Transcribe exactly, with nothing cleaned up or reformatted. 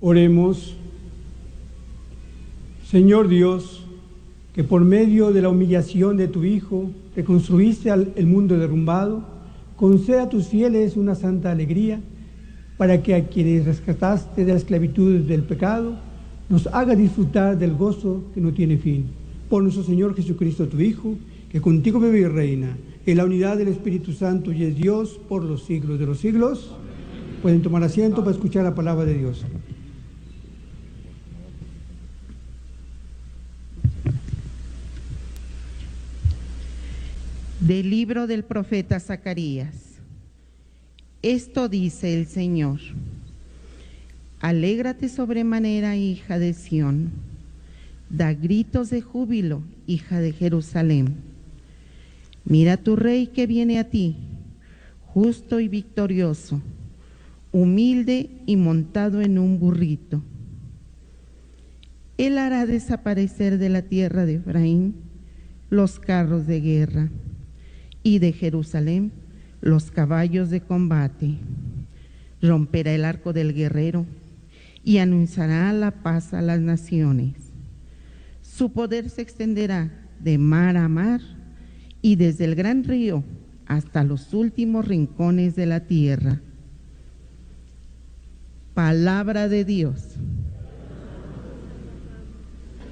Oremos. Señor Dios, que por medio de la humillación de tu Hijo reconstruiste el mundo derrumbado, concede a tus fieles una santa alegría, para que a quienes rescataste de la esclavitud del pecado, nos haga disfrutar del gozo que no tiene fin. Por nuestro Señor Jesucristo, tu Hijo, que contigo vive y reina, en la unidad del Espíritu Santo y es Dios por los siglos de los siglos. Pueden tomar asiento para escuchar la palabra de Dios. Del libro del profeta Zacarías. Esto dice el Señor: Alégrate sobremanera, hija de Sión, da gritos de júbilo, hija de Jerusalén. Mira tu rey que viene a ti, justo y victorioso, humilde y montado en un burrito. Él hará desaparecer de la tierra de Efraín los carros de guerra, y de Jerusalén los caballos de combate. Romperá el arco del guerrero y anunciará la paz a las naciones. Su poder se extenderá de mar a mar y desde el gran río hasta los últimos rincones de la tierra. Palabra de Dios.